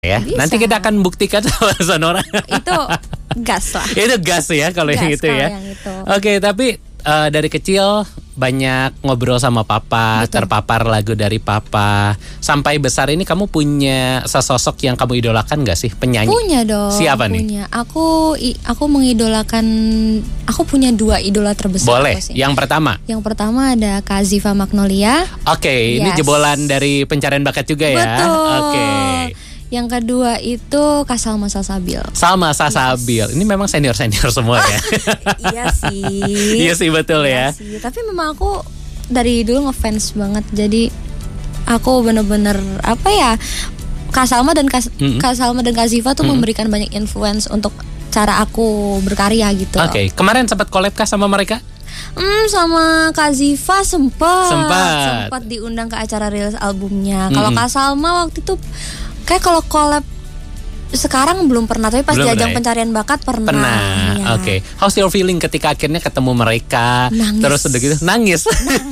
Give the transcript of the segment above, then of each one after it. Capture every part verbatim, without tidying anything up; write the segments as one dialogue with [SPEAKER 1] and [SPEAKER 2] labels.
[SPEAKER 1] ya.
[SPEAKER 2] Bisa.
[SPEAKER 1] Nanti kita akan buktikan sama Sonora.
[SPEAKER 2] Itu gas lah.
[SPEAKER 1] Itu gas ya kalau yang itu ya.
[SPEAKER 2] Yang itu.
[SPEAKER 1] Oke, tapi uh, dari kecil banyak ngobrol sama papa,
[SPEAKER 2] Betul.
[SPEAKER 1] terpapar lagu dari papa. Sampai besar ini kamu punya sesosok yang kamu idolakan gak sih, penyanyi?
[SPEAKER 2] Punya dong.
[SPEAKER 1] Siapa nih?
[SPEAKER 2] Punya. Aku i- aku mengidolakan. Aku punya dua idola terbesar.
[SPEAKER 1] Boleh.
[SPEAKER 2] Sih.
[SPEAKER 1] Yang pertama.
[SPEAKER 2] Yang pertama ada Kak Ziva Magnolia.
[SPEAKER 1] Oke, ini
[SPEAKER 2] Yes.
[SPEAKER 1] jebolan dari pencarian bakat juga ya.
[SPEAKER 2] Betul.
[SPEAKER 1] Oke.
[SPEAKER 2] Yang kedua itu Kak Salma Salsabil.
[SPEAKER 1] Salma Salsabil. Ini memang senior-senior semua ya.
[SPEAKER 2] Iya sih.
[SPEAKER 1] Iya sih, betul ya.
[SPEAKER 2] Iya sih. Tapi memang aku dari dulu ngefans banget. Jadi aku bener-bener apa ya? Kak Salma dan Kak,
[SPEAKER 1] Mm-mm.
[SPEAKER 2] Kak Salma dan Kak Ziva tuh
[SPEAKER 1] Mm-mm.
[SPEAKER 2] memberikan banyak influence untuk cara aku berkarya gitu.
[SPEAKER 1] Oke, kemarin sempat collab kah sama mereka?
[SPEAKER 2] Hmm, sama Kak Ziva sempat
[SPEAKER 1] Sempat.
[SPEAKER 2] sempat diundang ke acara rilis albumnya. Kalau
[SPEAKER 1] Mm-mm.
[SPEAKER 2] Kak Salma waktu itu kayak kalau collab sekarang belum pernah, tapi pas
[SPEAKER 1] Belum
[SPEAKER 2] di
[SPEAKER 1] pernah
[SPEAKER 2] ajang
[SPEAKER 1] ya?
[SPEAKER 2] pencarian bakat pernah.
[SPEAKER 1] Pernah.
[SPEAKER 2] Ya.
[SPEAKER 1] Oke. How's your feeling ketika akhirnya ketemu mereka?
[SPEAKER 2] Nangis.
[SPEAKER 1] Terus udah gitu nangis.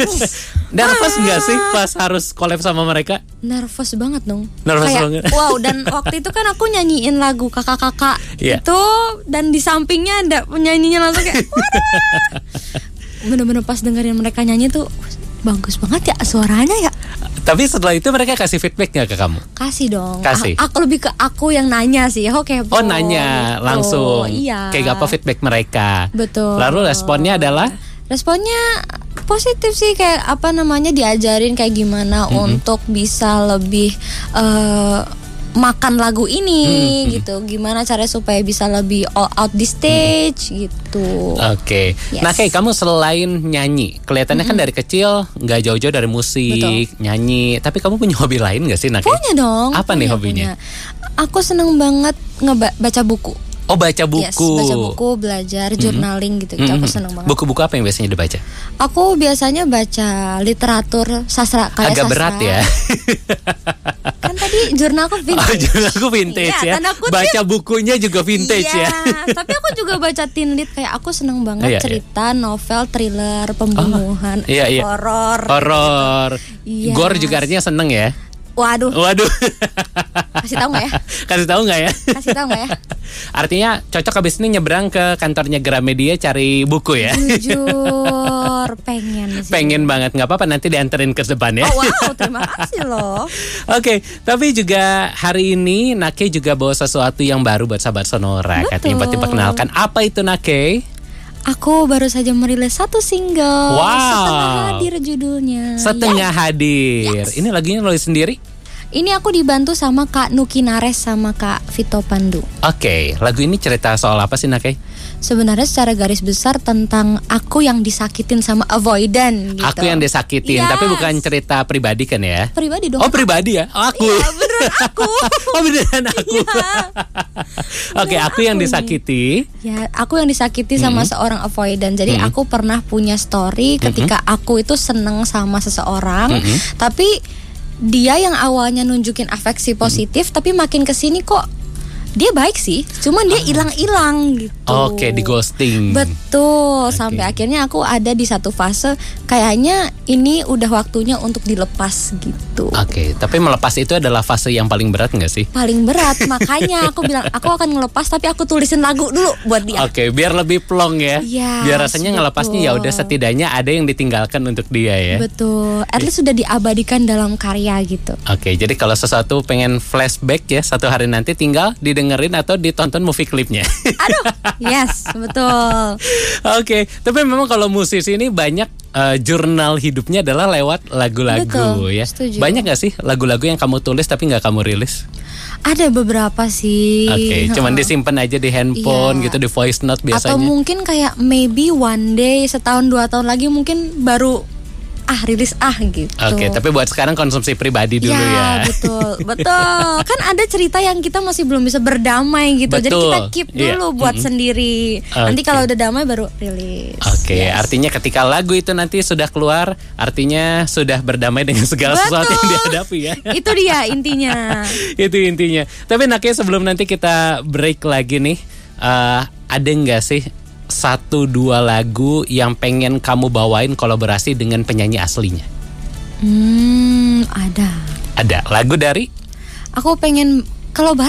[SPEAKER 1] Nervous nggak sih pas harus collab sama mereka?
[SPEAKER 2] Nervous banget dong.
[SPEAKER 1] Nervous
[SPEAKER 2] Kayak,
[SPEAKER 1] banget.
[SPEAKER 2] wow, dan waktu itu kan aku nyanyiin lagu kakak-kakak
[SPEAKER 1] Iya.
[SPEAKER 2] itu, dan di sampingnya ada penyanyinya langsung kayak waduh. Bener-bener pas dengerin mereka nyanyi tuh bagus banget ya suaranya ya.
[SPEAKER 1] Tapi setelah itu mereka kasih feedback nggak ke kamu?
[SPEAKER 2] Kasih dong.
[SPEAKER 1] Kasih.
[SPEAKER 2] A- aku lebih ke aku yang nanya sih. Aku kepo.
[SPEAKER 1] Oh, nanya
[SPEAKER 2] gitu.
[SPEAKER 1] langsung.
[SPEAKER 2] Iya.
[SPEAKER 1] Kayak apa feedback mereka?
[SPEAKER 2] Betul.
[SPEAKER 1] Lalu responnya adalah?
[SPEAKER 2] Responnya positif sih, kayak apa namanya, diajarin kayak gimana
[SPEAKER 1] Mm-hmm.
[SPEAKER 2] untuk bisa lebih eh, makan lagu ini
[SPEAKER 1] Mm-hmm.
[SPEAKER 2] gitu. Gimana caranya supaya bisa lebih all out di stage gitu.
[SPEAKER 1] Oke.
[SPEAKER 2] Yes.
[SPEAKER 1] Nah, kayak kamu selain nyanyi, kelihatannya kan dari kecil nggak jauh-jauh dari musik, nyanyi. Tapi kamu punya hobi lain nggak sih, Nak?
[SPEAKER 2] Punya dong.
[SPEAKER 1] Apa nih
[SPEAKER 2] punya,
[SPEAKER 1] hobinya?
[SPEAKER 2] punya. Aku seneng banget ngebaca buku.
[SPEAKER 1] Oh, baca buku.
[SPEAKER 2] Yes, baca buku, belajar, journaling gitu. gitu. Aku
[SPEAKER 1] Mm-mm.
[SPEAKER 2] seneng banget.
[SPEAKER 1] Buku-buku apa yang biasanya dibaca?
[SPEAKER 2] Aku biasanya baca literatur sastra, kayak
[SPEAKER 1] Agak
[SPEAKER 2] sastra.
[SPEAKER 1] berat ya.
[SPEAKER 2] Kan tadi jurnal aku
[SPEAKER 1] Oh,
[SPEAKER 2] vintage.
[SPEAKER 1] jurnal aku vintage
[SPEAKER 2] Iya,
[SPEAKER 1] ya.
[SPEAKER 2] tanda kutip.
[SPEAKER 1] Baca bukunya juga vintage
[SPEAKER 2] Iya,
[SPEAKER 1] ya.
[SPEAKER 2] tapi aku juga baca teen lit, kayak aku seneng banget
[SPEAKER 1] Iya, iya.
[SPEAKER 2] cerita, novel, thriller, pembunuhan,
[SPEAKER 1] iya, iya.
[SPEAKER 2] horor.
[SPEAKER 1] Horor.
[SPEAKER 2] Iya.
[SPEAKER 1] Gore juga artinya seneng ya.
[SPEAKER 2] Waduh,
[SPEAKER 1] Waduh.
[SPEAKER 2] kasih tahu nggak ya?
[SPEAKER 1] Kasih tahu nggak ya?
[SPEAKER 2] Kasih tahu nggak ya?
[SPEAKER 1] Artinya cocok habis ini nyebrang ke kantornya Gramedia cari buku ya.
[SPEAKER 2] Jujur, pengen sih.
[SPEAKER 1] Pengen banget, nggak apa-apa, nanti dianterin ke depan ya.
[SPEAKER 2] Oh wow, terima kasih loh.
[SPEAKER 1] Oke, tapi juga hari ini Nake juga bawa sesuatu yang baru buat sahabat Sonora.
[SPEAKER 2] Betul.
[SPEAKER 1] Katanya buat diperkenalkan. Apa itu, Nake?
[SPEAKER 2] Aku baru saja merilis satu single.
[SPEAKER 1] Wow.
[SPEAKER 2] Setengah hadir judulnya.
[SPEAKER 1] Setengah
[SPEAKER 2] Yes.
[SPEAKER 1] hadir.
[SPEAKER 2] Yes.
[SPEAKER 1] Ini lagunya lo sendiri?
[SPEAKER 2] Ini aku dibantu sama Kak Nuki Nares sama Kak Vito Pandu.
[SPEAKER 1] Oke, lagu ini cerita soal apa sih, Nake?
[SPEAKER 2] Sebenarnya secara garis besar tentang aku yang disakitin sama avoidan gitu.
[SPEAKER 1] Aku yang disakitin,
[SPEAKER 2] Yes.
[SPEAKER 1] tapi bukan cerita pribadi kan ya?
[SPEAKER 2] Pribadi dong.
[SPEAKER 1] Oh, pribadi ya? Oh, aku.
[SPEAKER 2] Iya, beneran aku.
[SPEAKER 1] Oh, beneran aku.
[SPEAKER 2] Iya.
[SPEAKER 1] Oke,
[SPEAKER 2] Beneran
[SPEAKER 1] aku yang
[SPEAKER 2] aku nih.
[SPEAKER 1] disakiti.
[SPEAKER 2] Ya, aku yang disakiti sama seorang avoidan. Jadi
[SPEAKER 1] Mm-hmm.
[SPEAKER 2] aku pernah punya story ketika aku itu seneng sama seseorang,
[SPEAKER 1] Mm-hmm.
[SPEAKER 2] tapi dia yang awalnya nunjukin afeksi positif, tapi makin kesini kok dia baik sih, cuman dia hilang-hilang gitu.
[SPEAKER 1] Oke, di ghosting.
[SPEAKER 2] Betul,
[SPEAKER 1] Oke.
[SPEAKER 2] sampai akhirnya aku ada di satu fase kayaknya ini udah waktunya untuk dilepas gitu.
[SPEAKER 1] Oke, tapi melepas itu adalah fase yang paling berat nggak sih?
[SPEAKER 2] Paling berat, makanya aku bilang aku akan ngelepas, tapi aku tulisin lagu dulu buat dia.
[SPEAKER 1] Oke, biar lebih plong ya.
[SPEAKER 2] Yes,
[SPEAKER 1] Biar rasanya ngelepasnya ya
[SPEAKER 2] betul.
[SPEAKER 1] udah setidaknya ada yang ditinggalkan untuk dia ya.
[SPEAKER 2] Betul, at least sudah diabadikan dalam karya gitu.
[SPEAKER 1] Oke, jadi kalau sesuatu pengen flashback ya satu hari nanti tinggal didengerin atau ditonton movie klipnya.
[SPEAKER 2] Aduh, yes, betul.
[SPEAKER 1] Oke, tapi memang kalau musisi ini banyak eh, jurnal hidupnya adalah lewat lagu-lagu
[SPEAKER 2] Betul,
[SPEAKER 1] ya.
[SPEAKER 2] setuju.
[SPEAKER 1] Banyak gak sih lagu-lagu yang kamu tulis tapi nggak kamu rilis?
[SPEAKER 2] Ada beberapa sih.
[SPEAKER 1] Oke, cuman
[SPEAKER 2] Heeh.
[SPEAKER 1] disimpan aja di handphone
[SPEAKER 2] Iya.
[SPEAKER 1] gitu, di voice note biasanya.
[SPEAKER 2] Atau mungkin kayak maybe one day, setahun dua tahun lagi mungkin baru ah rilis ah gitu.
[SPEAKER 1] Oke, tapi buat sekarang konsumsi pribadi dulu ya.
[SPEAKER 2] betul, betul. Kan ada cerita yang kita masih belum bisa berdamai gitu. Jadi
[SPEAKER 1] Betul.
[SPEAKER 2] kita keep
[SPEAKER 1] Iya.
[SPEAKER 2] dulu buat
[SPEAKER 1] Mm-mm.
[SPEAKER 2] sendiri. Nanti
[SPEAKER 1] Oke.
[SPEAKER 2] kalau udah damai baru rilis.
[SPEAKER 1] Oke,
[SPEAKER 2] Yes.
[SPEAKER 1] artinya ketika lagu itu nanti sudah keluar, artinya sudah berdamai dengan segala sesuatu yang
[SPEAKER 2] Betul.
[SPEAKER 1] dihadapi ya.
[SPEAKER 2] Itu dia intinya.
[SPEAKER 1] Itu intinya. Tapi Nake, sebelum nanti kita break lagi nih, eh, ada nggak sih satu dua lagu yang pengen kamu bawain kolaborasi dengan penyanyi aslinya?
[SPEAKER 2] Hmm, ada.
[SPEAKER 1] Ada lagu dari?
[SPEAKER 2] Aku pengen kalau